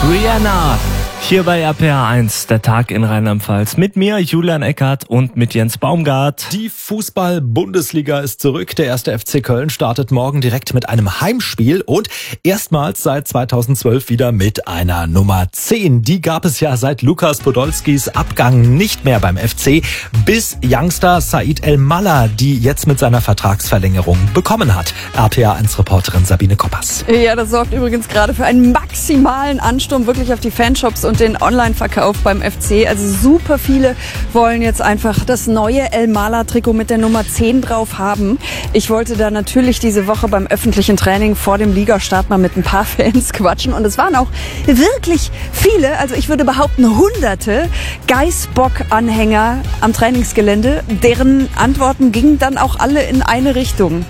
Rihanna. Hier bei RPR 1, der Tag in Rheinland-Pfalz. Mit mir, Julian Eckert, und mit Jens Baumgart. Die Fußball-Bundesliga ist zurück. Der 1. FC Köln startet morgen direkt mit einem Heimspiel und erstmals seit 2012 wieder mit einer Nummer 10. Die gab es ja seit Lukas Podolskis Abgang nicht mehr beim FC, bis Youngster Said El-Mallah, die jetzt mit seiner Vertragsverlängerung bekommen hat. RPR 1-Reporterin Sabine Koppers. Ja, das sorgt übrigens gerade für einen maximalen Ansturm wirklich auf die Fanshops und den Online-Verkauf beim FC. Also super viele wollen jetzt einfach das neue El-Mallah-Trikot mit der Nummer 10 drauf haben. Ich wollte da natürlich diese Woche beim öffentlichen Training vor dem Ligastart mal mit ein paar Fans quatschen. Und es waren auch wirklich viele, also ich würde behaupten Hunderte Geißbock-Anhänger am Trainingsgelände. Deren Antworten gingen dann auch alle in eine Richtung.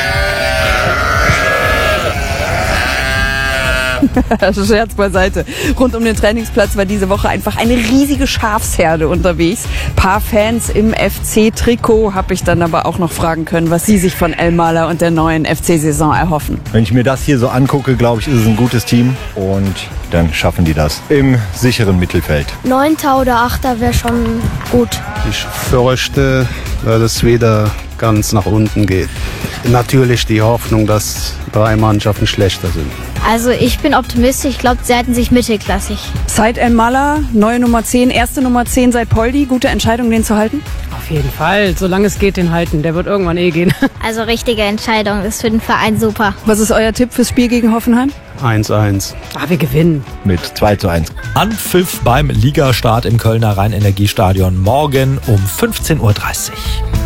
Scherz beiseite. Rund um den Trainingsplatz war diese Woche einfach eine riesige Schafsherde unterwegs. Paar Fans im FC-Trikot habe ich dann aber auch noch fragen können, was sie sich von El-Mallah und der neuen FC-Saison erhoffen. Wenn ich mir das hier so angucke, glaube ich, ist es ein gutes Team und dann schaffen die das im sicheren Mittelfeld. 9. oder 8. wäre schon gut. Ich fürchte, dass es wieder ganz nach unten geht. Natürlich die Hoffnung, dass 3 Mannschaften schlechter sind. Also ich bin optimistisch, ich glaube, sie halten sich mittelklassig. Said El-Mallah, neue Nummer 10, erste Nummer 10 seit Poldi. Gute Entscheidung, den zu halten? Auf jeden Fall, solange es geht, den halten. Der wird irgendwann gehen. Also richtige Entscheidung, ist für den Verein super. Was ist euer Tipp fürs Spiel gegen Hoffenheim? 1-1. Wir gewinnen. Mit 2:1. Anpfiff beim Ligastart im Kölner Rhein-Energiestadion morgen um 15:30 Uhr.